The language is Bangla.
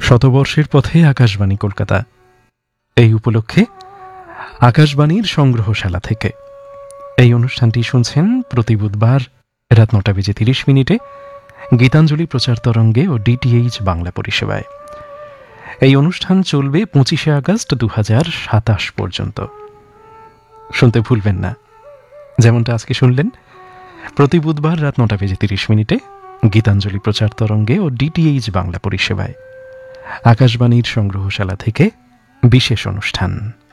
শতবর্ষের পথে আকাশবাণী কলকাতা এই উপলক্ষে আকাশবাণীর সংগ্রহশালা থেকে এই অনুষ্ঠানটি শুনছেন প্রতি বুধবার রাত ৯:৩০ গীতাঞ্জলি প্রচার তরঙ্গে ও ডিটিএইচ বাংলা পরিষেবায়। এই অনুষ্ঠান চলবে ২৫শে আগস্ট ২০২৭ পর্যন্ত। শুনতে ভুলবেন না। যেমনটা আজকে শুনলেন, প্রতি বুধবার রাত ৯:৩০ গীতাঞ্জলি প্রচার তরঙ্গে ও ডিটিএইচ বাংলা পরিষেবায় আকাশবাণীর সংগ্রহশালা থেকে বিশেষ অনুষ্ঠান।